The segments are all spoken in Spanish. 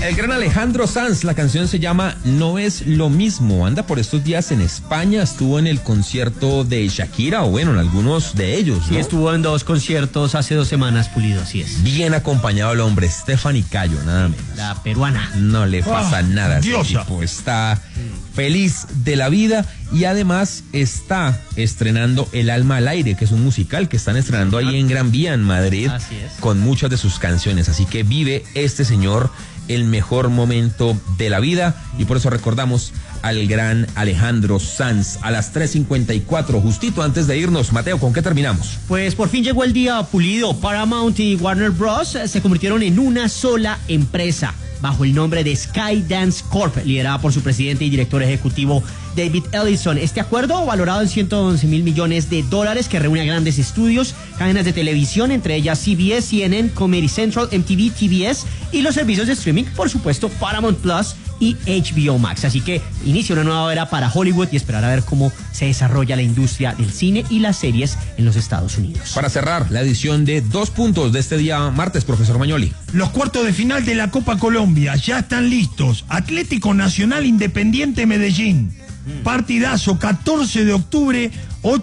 El gran Alejandro Sanz, la canción se llama No es lo mismo. Anda por estos días en España, estuvo en el concierto de Shakira, o bueno, en algunos de ellos, ¿no? Sí, estuvo en 2 conciertos hace 2 semanas, Pulido, así es. Bien acompañado el hombre, Stephanie Cayo, nada menos. La peruana. No le pasa nada, ese diosa. tipo está feliz de la vida y además está estrenando El alma al aire, que es un musical que están estrenando ahí en Gran Vía, en Madrid, Así es. con muchas de sus canciones. Así que vive este señor el mejor momento de la vida y por eso recordamos al gran Alejandro Sanz a las 3:54, justito antes de irnos. Mateo, ¿con qué terminamos? Pues por fin llegó el día, Pulido. Paramount y Warner Bros. Se convirtieron en una sola empresa bajo el nombre de Skydance Corp, liderada por su presidente y director ejecutivo David Ellison. Este acuerdo, valorado en $111 mil millones, que reúne a grandes estudios, cadenas de televisión, entre ellas CBS, CNN, Comedy Central, MTV, TBS y los servicios de streaming, por supuesto, Paramount Plus y HBO Max. Así que inicia una nueva era para Hollywood y esperar a ver cómo se desarrolla la industria del cine y las series en los Estados Unidos. Para cerrar la edición de 2 puntos de este día martes, profesor Mañoli. Los cuartos de final de la Copa Colombia ya están listos. Atlético Nacional Independiente Medellín. Partidazo, 14 de octubre,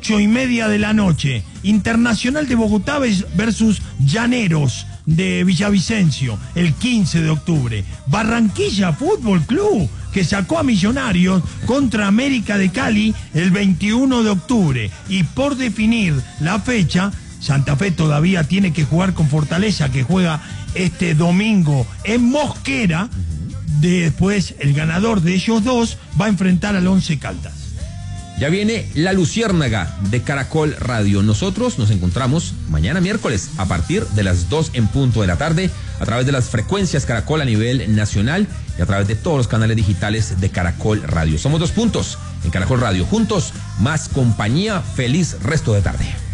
8:30 de la noche. Internacional de Bogotá versus Llaneros de Villavicencio, el 15 de octubre. Barranquilla Fútbol Club, que sacó a Millonarios, contra América de Cali el 21 de octubre. Y por definir la fecha, Santa Fe todavía tiene que jugar con Fortaleza, que juega este domingo en Mosquera. Después, el ganador de ellos dos va a enfrentar al Once Caldas. Ya viene La Luciérnaga de Caracol Radio. Nosotros nos encontramos mañana miércoles a partir de las 2 en punto de la tarde a través de las frecuencias Caracol a nivel nacional y a través de todos los canales digitales de Caracol Radio. Somos 2 puntos en Caracol Radio. Juntos, más compañía. Feliz resto de tarde.